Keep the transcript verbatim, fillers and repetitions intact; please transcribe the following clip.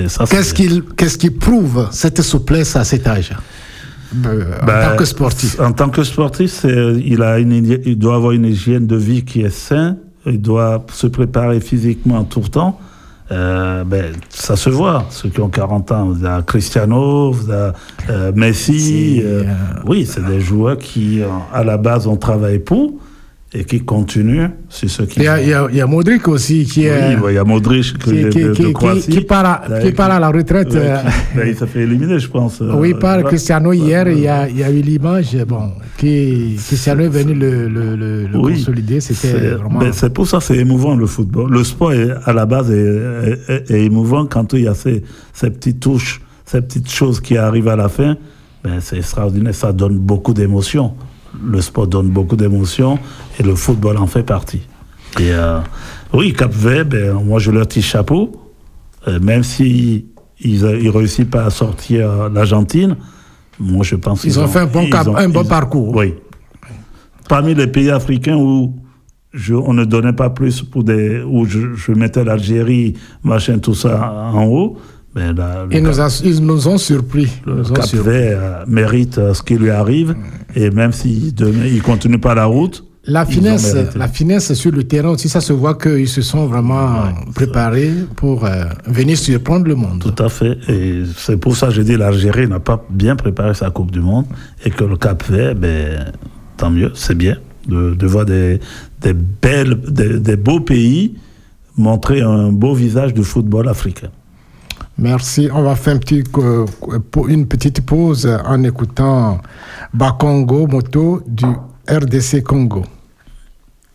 c'est, ça, qu'est-ce, c'est... qu'il, qu'est-ce qui prouve cette souplesse à cet âge euh, ben, en tant que sportif? En tant que sportif, c'est, il, a une, il doit avoir une hygiène de vie qui est saine, il doit se préparer physiquement tout le temps. Euh, ben, ça se voit, ceux qui ont quarante ans, vous avez Cristiano, vous avez euh, Messi, euh, euh, oui, c'est des joueurs qui, à la base, ont travaillé pour et qui continuent. C'est ceux qui. Il y a, il y a, il y a Modric aussi qui est. Oui, il y a Modric qui, qui, qui, de, de qui, Croatie, qui, part à, qui part à la retraite. Ouais, qui, ben, il s'est fait éliminer, je pense. Oui, par euh, Cristiano hier, euh, il y a, il y a eu l'image, bon, qui Cristiano est venu le, le, le, le oui, consolider. C'était c'est, vraiment. Ben, c'est pour ça, c'est émouvant le football. Le sport est, à la base est, est, est émouvant quand il y a ces, ces petites touches, ces petites choses qui arrivent à la fin. Ben, c'est extraordinaire, ça donne beaucoup d'émotions. Le sport donne beaucoup d'émotions et le football en fait partie. Et euh, oui, Cap-Vert, ben, moi je leur tire chapeau, euh, même si ils ne réussissent pas à sortir l'Argentine, moi je pense qu'ils ils ont, ont fait un bon, cap, ont, un bon parcours. Oui. Parmi les pays africains où je, on ne donnait pas plus pour des, où je, je mettais l'Algérie, machin, tout ça en haut. Mais là, ils, nous a, ils nous ont surpris. Le Cap-Vert euh, mérite euh, ce qui lui arrive, et même s'il ne continue pas la route. La finesse, la finesse sur le terrain aussi, ça se voit qu'ils se sont vraiment ouais, préparés pour euh, venir surprendre le monde. Tout à fait, et c'est pour ça que je dis l'Algérie n'a pas bien préparé sa Coupe du Monde, et que le Cap-Vert, ben, tant mieux, c'est bien de, de voir des, des, belles, des, des beaux pays montrer un beau visage du football africain. Merci. On va faire un petit, euh, une petite pause en écoutant Bakongo Moto du R D C Congo.